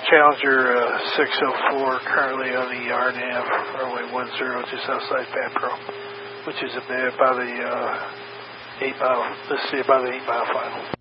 Challenger 604, currently on the RNAV, runway 10, just outside Patro, which is about the 8 mile final.